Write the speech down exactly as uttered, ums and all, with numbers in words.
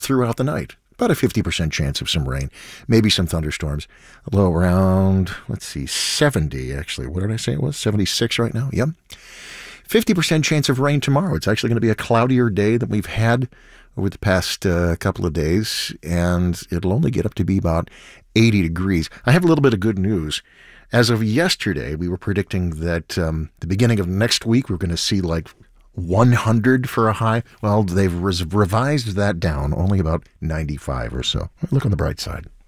throughout the night. About a fifty percent chance of some rain, maybe some thunderstorms. A low around, let's see, seventy actually. What did I say it was? seventy-six right now? Yep. fifty percent chance of rain tomorrow. It's actually going to be a cloudier day than we've had over the past uh, couple of days, and it'll only get up to be about eighty degrees. I have a little bit of good news. As of yesterday, we were predicting that um, the beginning of next week, we're going to see like one hundred for a high. Well, they've res- revised that down, only about ninety-five or so. Look on the bright side.